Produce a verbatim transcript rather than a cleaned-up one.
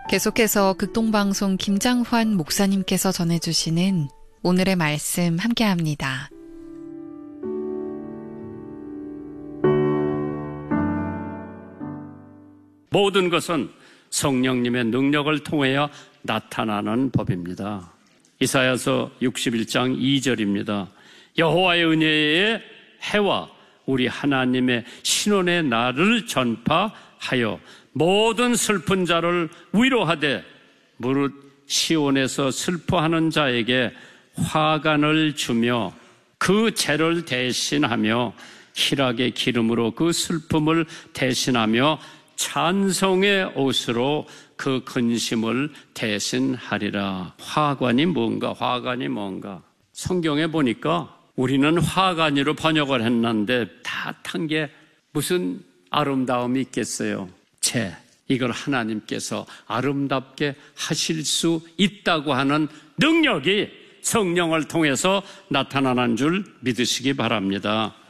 계속해서 극동방송 김장환 목사님께서 전해주시는 오늘의 말씀 함께합니다. 모든 것은 성령님의 능력을 통하여 나타나는 법입니다. 이사야서 육십일 장 이 절입니다. 여호와의 은혜의 해와 우리 하나님의 신원의 날을 전파하여 모든 슬픈 자를 위로하되 무릇 시온에서 슬퍼하는 자에게 화관을 주며 그 죄를 대신하며 희락의 기름으로 그 슬픔을 대신하며 찬송의 옷으로 그 근심을 대신하리라. 화관이 뭔가? 화관이 뭔가? 성경에 보니까 우리는 화관이로 번역을 했는데 다 탄 게 무슨 아름다움이 있겠어요? 죄. 이걸 하나님께서 아름답게 하실 수 있다고 하는 능력이 성령을 통해서 나타나는 줄 믿으시기 바랍니다.